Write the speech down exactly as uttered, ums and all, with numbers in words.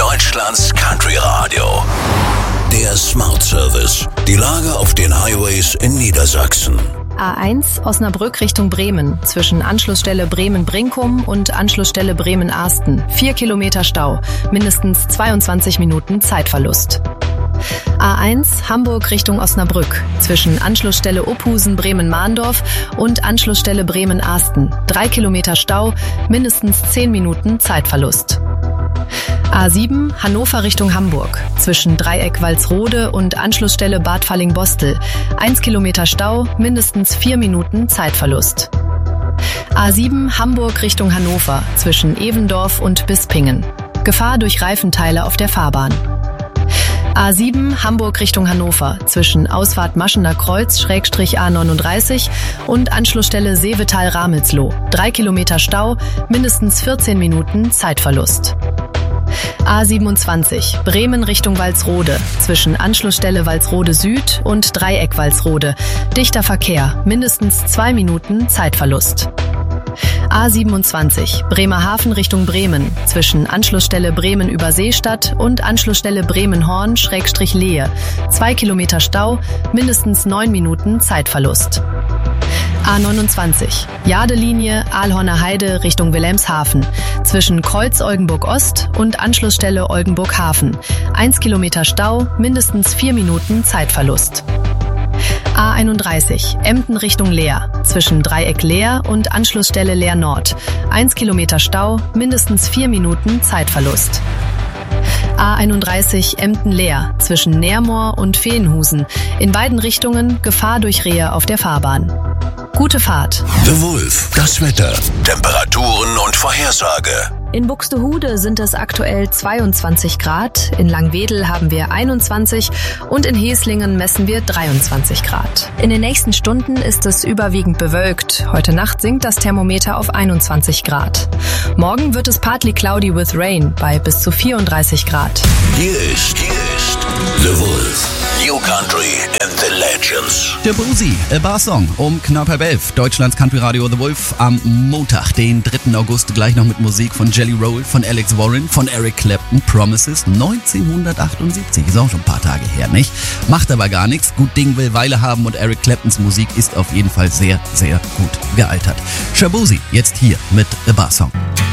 Deutschlands Country Radio. Der Smart Service. Die Lage auf den Highways in Niedersachsen. A eins Osnabrück Richtung Bremen, zwischen Anschlussstelle Bremen-Brinkum und Anschlussstelle Bremen-Arsten. Vier Kilometer Stau, mindestens zweiundzwanzig Minuten Zeitverlust. A eins Hamburg Richtung Osnabrück, zwischen Anschlussstelle Opphusen Bremen-Mahndorf und Anschlussstelle Bremen-Arsten. Drei Kilometer Stau, mindestens zehn Minuten Zeitverlust. A sieben Hannover Richtung Hamburg, zwischen Dreieck Walsrode und Anschlussstelle Bad Falling-Bostel. Eins Kilometer Stau, mindestens vier Minuten Zeitverlust. A sieben Hamburg Richtung Hannover, zwischen Evendorf und Bispingen. Gefahr durch Reifenteile auf der Fahrbahn. A sieben Hamburg Richtung Hannover, zwischen Ausfahrt Maschener Kreuz Schrägstrich A neununddreißig und Anschlussstelle Seevetal-Ramelsloh. Drei Kilometer Stau, mindestens vierzehn Minuten Zeitverlust. A siebenundzwanzig Bremen Richtung Walsrode, zwischen Anschlussstelle Walsrode Süd und Dreieck Walsrode. Dichter Verkehr, mindestens zwei Minuten Zeitverlust. A siebenundzwanzig Bremerhaven Richtung Bremen, zwischen Anschlussstelle Bremen über Seestadt und Anschlussstelle Bremen-Horn-Lehe. Zwei Kilometer Stau, mindestens neun Minuten Zeitverlust. A neunundzwanzig Jadelinie Aalhorner Heide Richtung Wilhelmshaven, zwischen Kreuz Oldenburg Ost und Anschlussstelle Oldenburg Hafen. Eins Kilometer Stau, mindestens vier Minuten Zeitverlust. A einunddreißig Emden Richtung Leer, zwischen Dreieck Leer und Anschlussstelle Leer Nord. Eins Kilometer Stau, mindestens vier Minuten Zeitverlust. A einunddreißig Emden-Leer, zwischen Neermoor und Feenhusen. In beiden Richtungen Gefahr durch Rehe auf der Fahrbahn. Gute Fahrt. The Wolf, das Wetter, Temperaturen und Vorhersage. In Buxtehude sind es aktuell zweiundzwanzig Grad, in Langwedel haben wir einundzwanzig und in Heslingen messen wir dreiundzwanzig Grad. In den nächsten Stunden ist es überwiegend bewölkt. Heute Nacht sinkt das Thermometer auf einundzwanzig Grad. Morgen wird es partly cloudy with rain bei bis zu vierunddreißig Grad. Hier ist, hier ist The Wolf. New Country and the Legends. Shaboozey, A Bar Song um knapp halb elf. Deutschlands Country Radio The Wolf am Montag, den dritten August, gleich noch mit Musik von Jelly Roll, von Alex Warren, von Eric Clapton, Promises, neunzehnhundertachtundsiebzig. Ist auch schon ein paar Tage her, nicht? Macht aber gar nichts. Gut Ding will Weile haben und Eric Claptons Musik ist auf jeden Fall sehr, sehr gut gealtert. Shaboozey, jetzt hier mit A Bar Song.